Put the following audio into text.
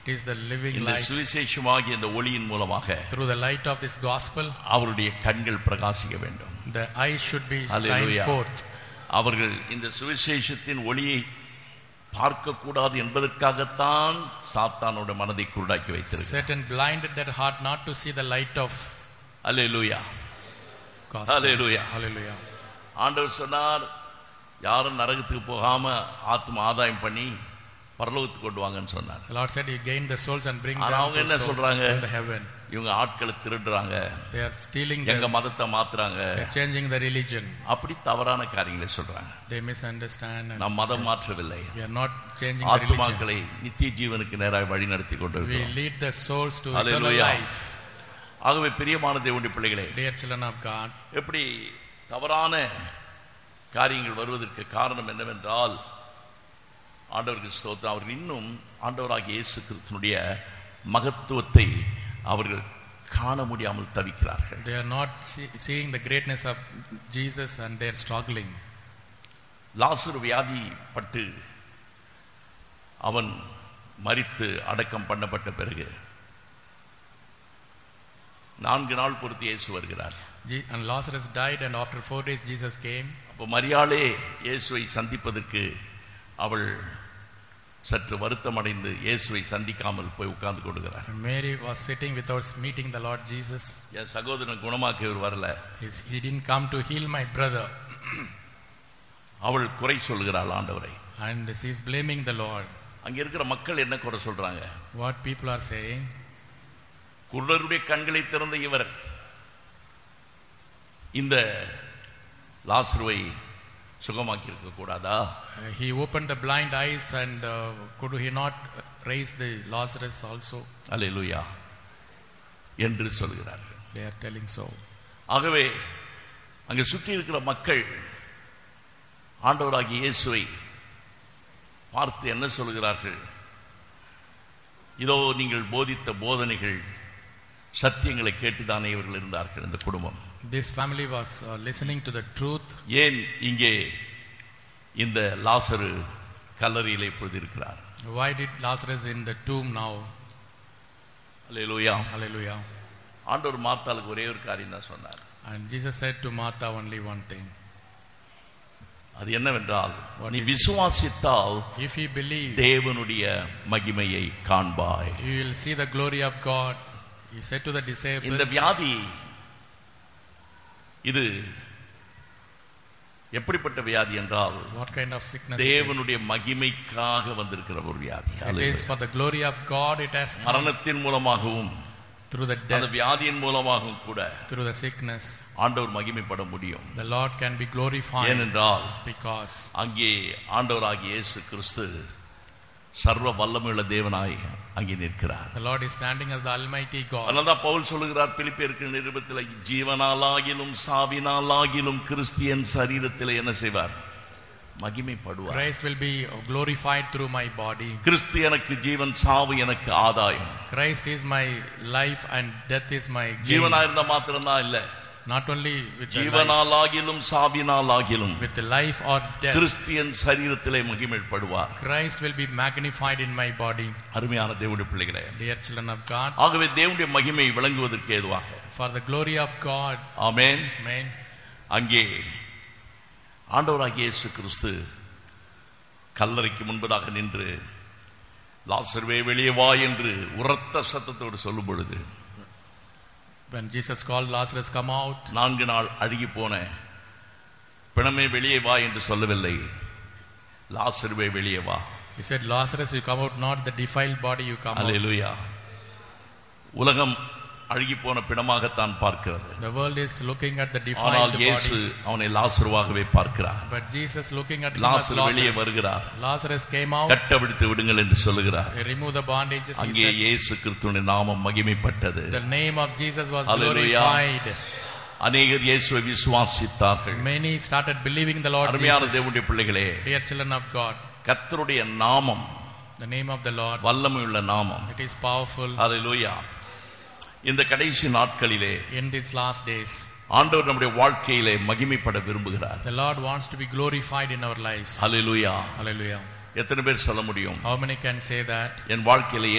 It is the living இந்த light. சுவிசேஷமாகிய இந்த ஒளியின் மூலமாக Through the light of this gospel, அவருடைய கண்கள் பிரகாசிக்க வேண்டும். the eyes should be Hallelujah. shined forth. அவர்கள் இந்த சுவிசேஷத்தின் ஒளியை பார்க்க கூடாது என்பதற்காகத்தான் சாத்தானோட மனதை குருடாக்கி வைத்திருக்கிறார். Satan blinded their heart not to see the light of hallelujah, gospel. Hallelujah. Hallelujah. ஆண்டவர் சொன்னார், யாரும் நரகத்துக்கு போகாம ஆத்ம ஆதாயம் பண்ணி பரலோகத்துக்கு கொண்டு வாங்கன்னு சொன்னார். The Lord said, "You gain the souls and bring ஆனா them அவங்க என்ன சொல்றாங்க? to the heaven." இவங்க ஆட்களை திருடுறாங்க, They are stealing எங்க them, மதத்தை மாத்துறாங்க, changing the religion. அப்படி தவறான காரியங்களை சொல்றாங்க. They misunderstand. And நாம் மதம் மாற்றவில்லை, we are not changing the religion. ஆத்மாக்களை நித்திய ஜீவனுக்கு நேராக வழி நடத்தி கொண்டு We இருக்கிறோம். lead the souls to eternal Hallelujah. life. ஆகவே பிரியமான தேவனுடைய பிள்ளைகளே, Dear children of God, எப்படி தவறான காரியங்கள் வருவதற்கு காரணம் என்னவென்றால், ஆண்டவருக்கு ஸ்தோத்திரம், அவர்கள் இன்னும் ஆண்டவராகிய இயேசு கிறிஸ்துவினுடைய மகத்துவத்தை அவர்கள் காண முடியாமல் தவிக்கிறார்கள். they are not seeing the greatness of Jesus and they are struggling. லாசரு வியாதிப்பட்டு அவன் மரித்து அடக்கம் பண்ணப்பட்ட பிறகு 4 நாள் பொறுத்து இயேசு வருகிறார். And Lazarus died, and after 4 days Jesus came. அப்போ மரியாளே இயேசுவை சந்திப்பதற்கு அவள் சற்று வருத்தம் அடைந்து இயேசுவை சந்திக்காமல் போய் உட்கார்ந்து கொள்கிறார். Mary was sitting without meeting the Lord Jesus. என் சகோதரன் குணமாக்க இவர் வரல, He didn't come to heal my brother. அவள் குறை சொல்கிறாள் ஆண்டவரை. And she is blaming the Lord. அங்க இருக்கிற மக்கள் என்ன குறை சொல்றாங்க? What people are saying? குருடருடைய கண்களை திறந்த இவர் இந்த லாசருவை சுகமாக்கி இருக்க கூடாதா? He opened the blind eyes, and could he not raise the Lazarus also? அல்லேலூயா என்று சொல்கிறார்கள். They are telling so. ஆகவே அங்கே சுற்றி இருக்கிற மக்கள் ஆண்டவராகிய இயேசுவை பார்த்து என்ன சொல்கிறார்கள்? இதோ நீங்கள் போதித்த போதனைகள் சத்தியங்களை கேட்டுதானே இவர்கள் இருந்தார்கள். இந்த குடும்பம், This family was listening to the truth. ஏன் இங்கே இந்த லாசரு கல்லறையிலே இப்பொழுது இருக்கிறார்? Why did Lazarus in the tomb now? Hallelujah. Hallelujah. ஆண்டவர் மார்த்தாளுக்கு ஒரே ஒரு காரியம் தான் சொன்னார். And Jesus said to Martha only one thing. அது என்னவென்றால், What நீ is it? விசுவாசித்தால் If you believe, தேவனுடைய மகிமையை காண்பாய். you will see the glory of God. He said to the disciples, இந்த வியாதி இது எப்படிப்பட்ட வியாதி என்றால், what kind of sickness it is? தேவனுடைய மகிமைக்காக வந்திருக்கிற ஒரு வியாதி. It is for the glory of God. It has come மரணத்தின் மூலமாகவும் through the அந்த death, வியாதியின் மூலமாகவும் கூட through the sickness. ஆண்டவர் மகிமைப்பட முடியும். The Lord can be glorified ஏனென்றால் because அங்கே ஆண்டவராகிய இயேசு கிறிஸ்து சர்வ வல்லமையுள்ள தேவனாய் அங்கே நிற்கிறார். the Lord is standing as the Almighty God. அதனால்தான் பவுல் சொல்லுகிறார் பிலிப்பியருக்கு நிருபத்தில், ஜீவனாலாகிலும் சாவினாலாகிலும் கிறிஸ்தியன் சரீரத்தில் என்ன செய்வார்? மகிமைப்படுவார். Christ will be glorified through my body. கிறிஸ்து எனக்கு ஜீவன், சாவு எனக்கு ஆதாயம். Christ is my life and death is my gain. ஜீவனா இருந்தா மாத்திரம்தான் இல்ல, Not only with the life, ஜீவனாலாகிலும் சாவினாலாகிலும் with the life or death, Christian சரீரத்திலே மகிமைப்படுவார். Christ will be magnified in my body. அருமையான தேவனுடைய பிள்ளைகளே, Dear children of God, ஆகவே தேவனுடைய மகிமை விளங்குவதற்கு ஏதுவாக, for the glory of God, amen, amen, அங்கே ஆண்டவராகிய இயேசு கிறிஸ்து கல்லறைக்கு முன்பதாக நின்று லாசருவே வெளியே வா என்று உரத்த சத்தத்தோடு சொல்லும் பொழுது, when Jesus called Lazarus, come out, 4 நாள் அழுகி போன பிணமே வெளியே வா என்று சொல்லவில்லை, லாசருவே வெளியே வா. he said, Lazarus, you come out, not the defiled body, you come out. அல்லேலூயா. உலகம் அழுகி போன பிணமாகத்தான் பார்க்கிறது. The world is looking at the ஆனால் defiled இயேசு body, அவனை லாசருவாகவே பார்க்கிறார். but Jesus looking at him as லாசரு வெளியே Lazarus. வருகிறார். Lazarus came out, கட்டவிழ்த்து விடுங்கள் என்று சொல்லுகிறார். he removed the bondages, he அங்கே said, இயேசு கிறிஸ்துவின் நாமம் மகிமைப்பட்டது. the name of Jesus was Hallelujah. glorified. அநேகர் இயேசுவை விசுவாசித்தார்கள். Many started believing the Lord அருமையான Jesus. தேவனுடைய பிள்ளைகளே, Dear children of God, கர்த்தருடைய நாமம் the name of the Lord, வல்லமையுள்ள நாமம். it is powerful. ஹல்லேலூயா. இந்த கடைசி நாட்களிலே In these last days, ஆண்டவர் நம்முடைய வாழ்க்கையிலே மகிமைப்பட விரும்புகிறார். the Lord wants to be glorified in our lives. Hallelujah. Hallelujah. எத்தனை பேர் சொல்ல முடியும்? How many can say that? என் வாழ்க்கையில